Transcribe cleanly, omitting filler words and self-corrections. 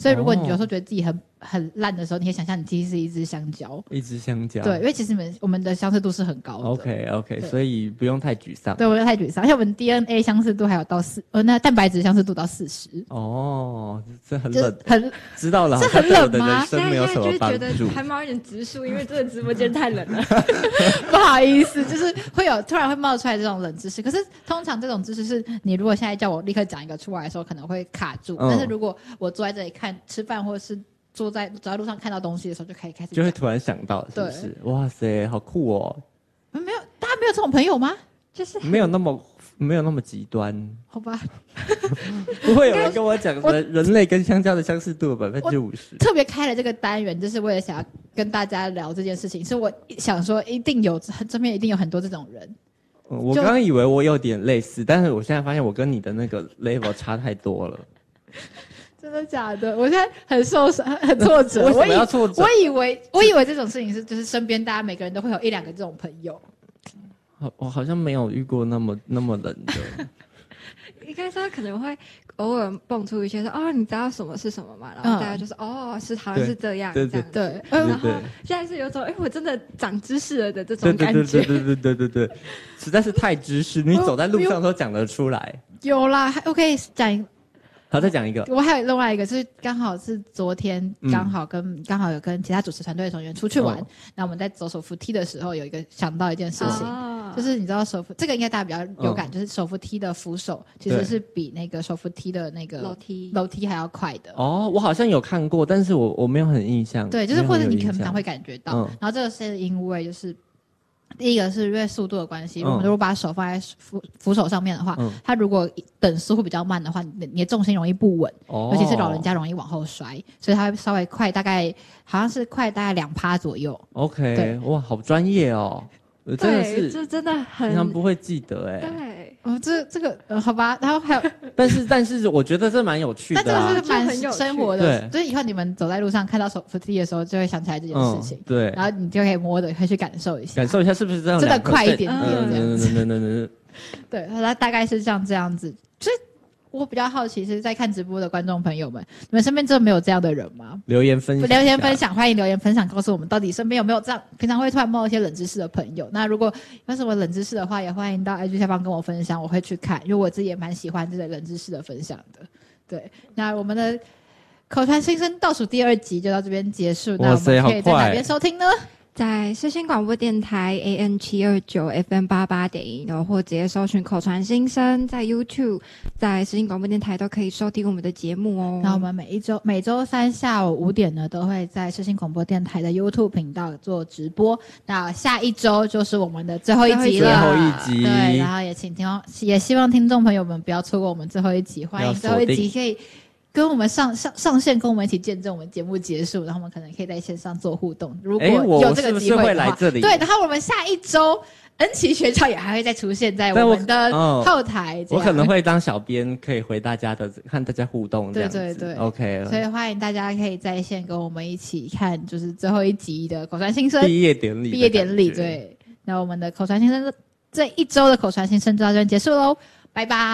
所以如果你有时候觉得自己很烂的时候，你可以想象你自己是一只香蕉。 一只香蕉。 对，因为其实我们的相似度是很高的。 OK， 所以不用太沮丧。 对，不用太沮丧，而且我们 DNA 相似度还有到那蛋白质相似度到40。 哦，这很冷， 很知道了， 这很冷吗？ 对我的人生没有什么帮助。 现在就觉得还冒一点直树，因为这个直播间太冷了。 不好意思，就是会有突然会冒出来这种冷知识。可是通常这种知识是你如果现在叫我立刻讲一个出来的时候，可能会卡住。但是如果我坐在这里吃饭，或者是走在路上看到东西的时候，就可以开始讲， 就会突然想到，是不是？哇塞，好酷哦！ 没有，大家没有这种朋友吗？ 就是没有那么极端， 好吧？ 不会有人跟我讲人类跟香蕉的相似度有50%。 特别开了这个单元，就是为了想要跟大家聊这件事情，是我想说身边一定有很多这种人。 我刚刚以为我有点类似，但是我现在发现我跟你的那个 level 差太多了。 真的假的？我现在很受伤，很挫折。 为什么要挫折？ 我以为这种事情就是身边大家每个人都会有1-2个这种朋友。 我好像没有遇过那么冷的。 应该说可能会偶尔蹦出一些说你知道什么是什么吗？然后大家就说是好像是这样， 对。 然后现在是有种我真的长知识了的这种感觉。 对，实在是太知识，你走在路上都讲得出来。 有啦，我可以讲。 好，再讲一个。 我还有另外一个，就是刚好是昨天刚好有跟其他主持团队的成员出去玩，那我们在走手扶梯的时候，想到一件事情，就是你知道这个应该大家比较有感，就是手扶梯的扶手其实是比那个手扶梯的那个楼梯还要快的。 我好像有看过，但是我没有很印象。对， 就是或者你可能会感觉到，然后这个是因为就是第一个是因为速度的关系，我们如果把手放在扶手上面的话，它如果等速会比较慢的话，你的重心容易不稳，尤其是老人家容易往后摔，所以它会稍微快，大概2%左右。 OK， 哇，好专业哦！真的是， 这真的很平常不会记得哎。 对， 这个好吧，然后还有， 但是我觉得这蛮有趣的， 但这个是蛮生活的， 对， 所以以后你们走在路上看到手扶梯的时候，就会想起来这件事情， 对， 然后你就可以摸的，可以去感受一下是不是这样， 真的快一点点这样子。对，它大概是像这样子，所以我比较好奇是在看直播的观众朋友们，你们身边真的没有这样的人吗？ 留言分享， 欢迎留言分享，告诉我们到底身边有没有这样平常会突然冒一些冷知识的朋友。那如果有什么冷知识的话，也欢迎到 IG 下方跟我分享，我会去看，因为我自己也蛮喜欢这个冷知识的分享的。对，那我们的口传新生倒数第2集就到这边结束，那我们可以在哪边收听呢？ 在世新广播电台 AM729 FM88.1，然后或直接搜寻口传新声，在 YouTube 在世新广播电台都可以收听我们的节目哦。 那我们每周三下午5点呢，都会在世新广播电台的 YouTube 频道做直播。那下一周就是我们的最后一集了， 最后一集。 对，然后也希望听众朋友们不要错过我们最后一集，欢迎最后一集可以跟我们上线，跟我们一起见证我们节目结束，然后我们可能可以在线上做互动。如果有这个机会的话， 我是不是会来这里？ 对，然后我们下一周恩琪学长也还会再出现在我们的后台， 我可能会当小编，可以回大家的，看大家互动这样子。 对 ，OK。 所以欢迎大家可以在线跟我们一起看，就是最后一集的口传新生毕业典礼。 对，那我们的口传新生这一周的口传新生就到这边结束喽，拜拜。